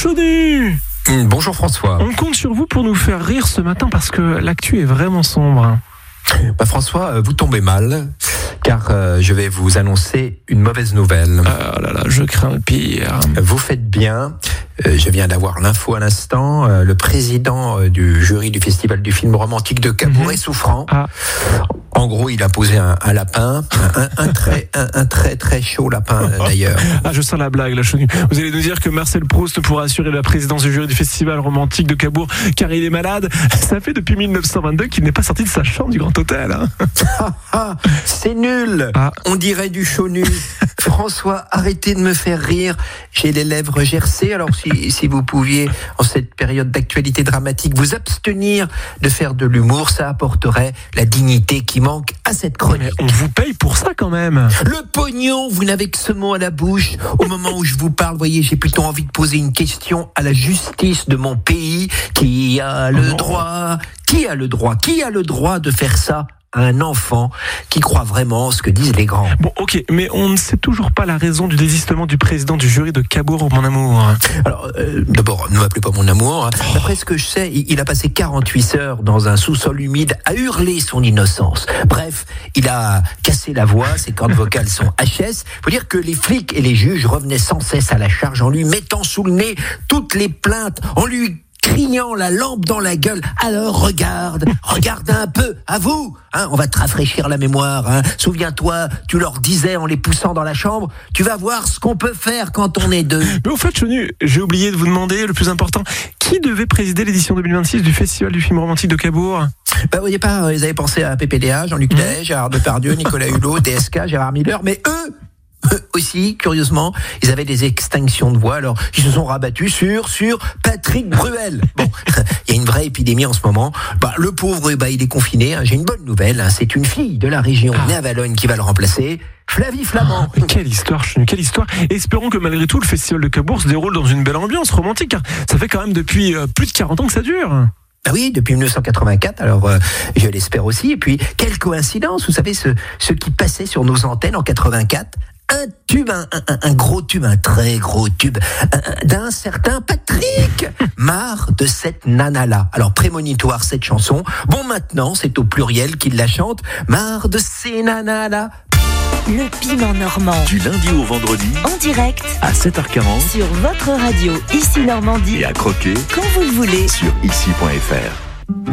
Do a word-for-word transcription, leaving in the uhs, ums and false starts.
Chenu. Bonjour François. On compte sur vous pour nous faire rire ce matin parce que l'actu est vraiment sombre. Bah François, vous tombez mal, car euh, je vais vous annoncer une mauvaise nouvelle. Ah là là, je crains le pire. Vous faites bien. Euh, je viens d'avoir l'info à l'instant. Euh, le président euh, du jury du Festival du film romantique de Cabourg est souffrant. Ah. En gros, il a posé un, un lapin, un, un, très, un, un très très chaud lapin d'ailleurs. Ah, je sens la blague, là, Chenu. Vous allez nous dire que Marcel Proust pourra assurer la présidence du jury du Festival romantique de Cabourg car il est malade. Ça fait depuis mille neuf cent vingt-deux qu'il n'est pas sorti de sa chambre du Grand Hôtel. Hein. Ah, ah, c'est nul. Ah. On dirait du Chenu. François, arrêtez de me faire rire. J'ai les lèvres gercées. Alors si, si vous pouviez, en cette période d'actualité dramatique, vous abstenir de faire de l'humour, ça apporterait la dignité qui manque à cette chronique. Mais on vous paye pour ça quand même. Le pognon, vous n'avez que ce mot à la bouche. Au moment où je vous parle, voyez, j'ai plutôt envie de poser une question à la justice de mon pays. Qui a le oh droit, qui a le droit, qui a le droit de faire ça à un enfant qui croit vraiment ce que disent les grands? Bon, ok, mais on ne sait toujours pas la raison du désistement du président du jury de Cabourg, mon amour. Alors, euh, d'abord, ne m'appelez pas mon amour. Hein. D'après ce que je sais, il a passé quarante-huit heures dans un sous-sol humide à hurler son innocence. Bref, il a cassé la voix, ses cordes vocales sont H S. Faut dire que les flics et les juges revenaient sans cesse à la charge en lui mettant sous le nez toutes les plaintes, en lui criant la lampe dans la gueule. Alors regarde, regarde un peu, à vous, hein, on va te rafraîchir la mémoire. Hein. Souviens-toi, tu leur disais en les poussant dans la chambre, tu vas voir ce qu'on peut faire quand on est deux. Mais au fait, Chenu, j'ai oublié de vous demander le plus important. Qui devait présider l'édition deux mille vingt-six du Festival du film romantique de Cabourg? Bah, vous voyez pas, ils avaient pensé à P P D A, Jean-Luc mmh. Day, Gérard Depardieu, Nicolas Hulot, D S K, Gérard Miller, mais eux, eux aussi, curieusement, ils avaient des extinctions de voix, alors ils se sont rabattus sur, sur Patrick Bruel. Bon, il y a une vraie épidémie en ce moment. Bah, le pauvre, bah, il est confiné. Hein. J'ai une bonne nouvelle. Hein. C'est une fille de la région, ah. née à Valognes, qui va le remplacer. Flavie Flamand. Ah, quelle histoire, Chenu, quelle histoire. Espérons que malgré tout, le Festival de Cabourg se déroule dans une belle ambiance romantique, car ça fait quand même depuis euh, plus de quarante ans que ça dure. Ah oui, depuis mille neuf cent quatre-vingt-quatre, alors euh, je l'espère aussi. Et puis, quelle coïncidence, vous savez, ce, ce qui passait sur nos antennes en quatre-vingt-quatre, un tube, un, un, un gros tube, un très gros tube, un, d'un certain Patrick. Marre de cette nana-là. Alors, prémonitoire cette chanson. Bon, maintenant, c'est au pluriel qu'il la chante. Marre de ces nanas-là. Le Piment Normand. Du lundi au vendredi. En direct. À sept heures quarante. Sur votre radio, Ici Normandie. Et à croquer. Quand vous le voulez. Sur ici point f r.